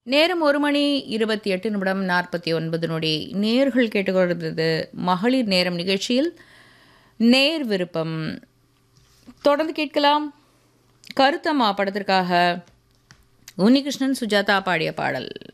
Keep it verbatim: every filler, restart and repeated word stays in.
நேரம் ஒரு மணி இருபத்தி எட்டு நிமிடம் நாற்பத்தி ஒன்பது நொடி. நேர்கள் கேட்டுக்கொள்கிறது மகளிர் நேரம் நிகழ்ச்சியில் நேர் விருப்பம். தொடர்ந்து கேட்கலாம். கருத்தம்மா படத்திற்காக உன்னிகிருஷ்ணன் சுஜாதா பாடிய பாடல்.